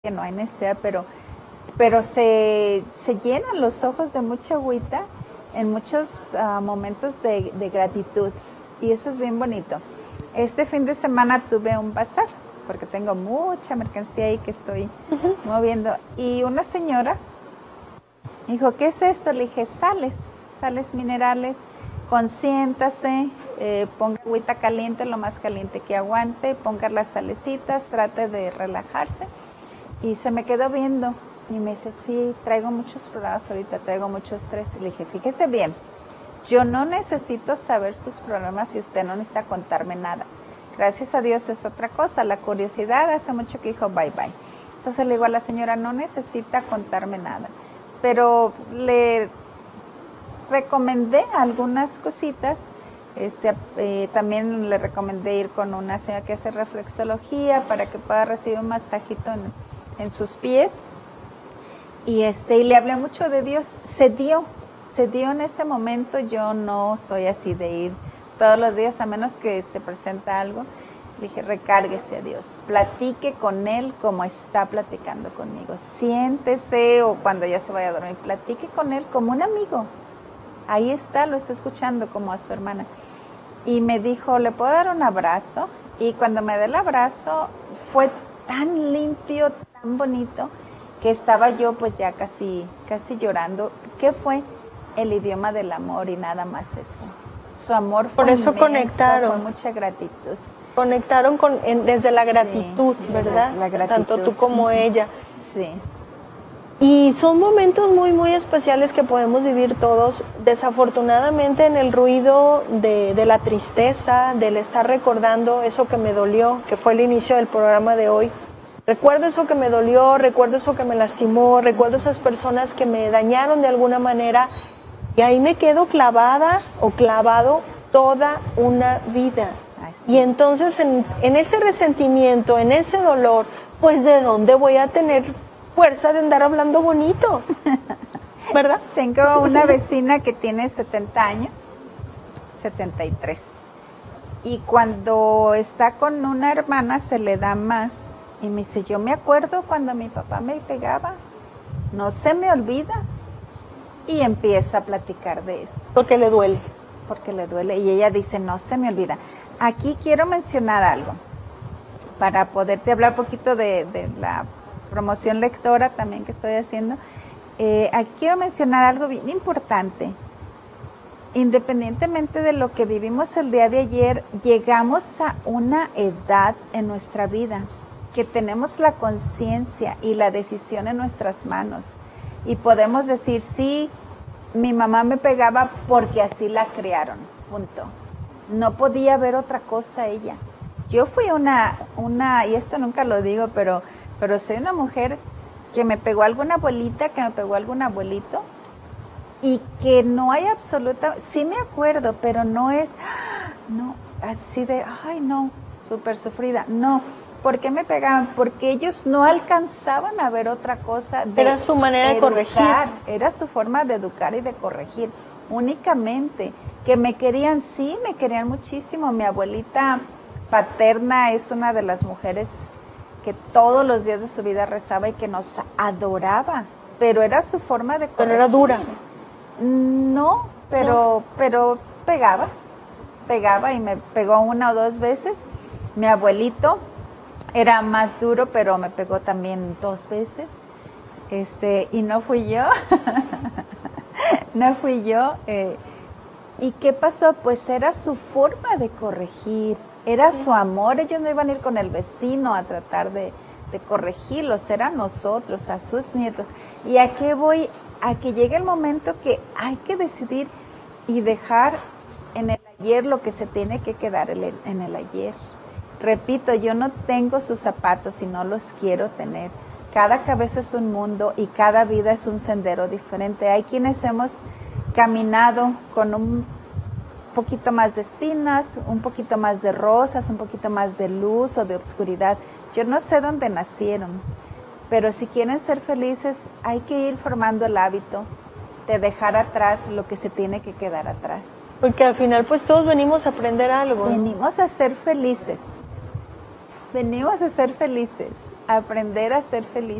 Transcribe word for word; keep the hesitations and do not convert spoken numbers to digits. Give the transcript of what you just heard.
que no hay necesidad, pero, pero se, se llenan los ojos de mucha agüita en muchos uh, momentos de, de gratitud, y eso es bien bonito. Este fin de semana tuve un bazar, porque tengo mucha mercancía ahí que estoy uh-huh. moviendo, y una señora dijo, ¿qué es esto? Le dije, sales, sales minerales, consiéntase, eh, ponga agüita caliente, lo más caliente que aguante, ponga las salecitas, trate de relajarse. Y se me quedó viendo y me dice, sí, traigo muchos problemas ahorita, traigo mucho estrés. Y le dije, fíjese bien, yo no necesito saber sus problemas y usted no necesita contarme nada. Gracias a Dios es otra cosa, la curiosidad hace mucho que dijo bye bye. Entonces le digo a la señora, no necesita contarme nada, pero le recomendé algunas cositas. Este, eh, también le recomendé ir con una señora que hace reflexología para que pueda recibir un masajito en, en sus pies, y este y le hablé mucho de Dios. Se dio, se dio en ese momento. Yo no soy así de ir todos los días, a menos que se presenta algo. Le dije, recárguese a Dios, platique con Él como está platicando conmigo, siéntese, o cuando ya se vaya a dormir, platique con Él como un amigo. Ahí está, lo está escuchando como a su hermana. Y me dijo, ¿le puedo dar un abrazo? Y cuando me dio el abrazo, fue tan limpio, tan bonito, que estaba yo pues ya casi, casi llorando. ¿Qué fue? El idioma del amor, y nada más eso. Su amor fue Por eso inmenso, conectaron. fue mucha gratitud. Conectaron con, en, desde la gratitud, sí, ¿verdad? La gratitud. Tanto tú como ella. Sí. Y son momentos muy, muy especiales que podemos vivir todos. Desafortunadamente, en el ruido de, de la tristeza, del estar recordando eso que me dolió, que fue el inicio del programa de hoy. Recuerdo eso que me dolió, recuerdo eso que me lastimó, recuerdo esas personas que me dañaron de alguna manera, y ahí me quedo clavada o clavado toda una vida. Así. Y entonces en, en ese resentimiento, en ese dolor, pues ¿de dónde voy a tener fuerza de andar hablando bonito? ¿Verdad? Tengo una vecina que tiene setenta años, setenta y tres, y cuando está con una hermana se le da más, y me dice, yo me acuerdo cuando mi papá me pegaba, no se me olvida, y empieza a platicar de eso. Porque le duele. Porque le duele, y ella dice, no se me olvida. Aquí quiero mencionar algo, para poderte hablar un poquito de, de la promoción lectora también que estoy haciendo. Eh, aquí quiero mencionar algo bien importante. Independientemente de lo que vivimos el día de ayer, llegamos a una edad en nuestra vida que tenemos la conciencia y la decisión en nuestras manos, y podemos decir, sí, mi mamá me pegaba porque así la criaron, punto. No podía ver otra cosa ella. Yo fui una, una, y esto nunca lo digo, pero, pero soy una mujer que me pegó alguna abuelita, que me pegó algún abuelito, y que no hay absoluta, sí me acuerdo, pero no es, no, así de, ay no, súper sufrida, no. ¿Por qué me pegaban? Porque ellos no alcanzaban a ver otra cosa. De era su manera de educar, corregir. Era su forma de educar y de corregir, únicamente. Que me querían, sí, me querían muchísimo. Mi abuelita paterna es una de las mujeres que todos los días de su vida rezaba y que nos adoraba, pero era su forma de corregir. Pero era dura. No, pero, no. pero pegaba, pegaba y me pegó una o dos veces. Mi abuelito era más duro, pero me pegó también dos veces, este, y no fui yo, no fui yo. Eh, ¿Y qué pasó? Pues era su forma de corregir, era su amor. Ellos no iban a ir con el vecino a tratar de, de corregirlos, eran nosotros, a sus nietos. ¿Y a qué voy? A que llegue el momento que hay que decidir y dejar en el ayer lo que se tiene que quedar en el ayer. Repito, yo no tengo sus zapatos y no los quiero tener. Cada cabeza es un mundo y cada vida es un sendero diferente. Hay quienes hemos caminado con un poquito más de espinas, un poquito más de rosas, un poquito más de luz o de oscuridad. Yo no sé dónde nacieron, pero si quieren ser felices, hay que ir formando el hábito de dejar atrás lo que se tiene que quedar atrás. Porque al final pues todos venimos a aprender algo. Venimos a ser felices. Venimos a ser felices, a aprender a ser felices.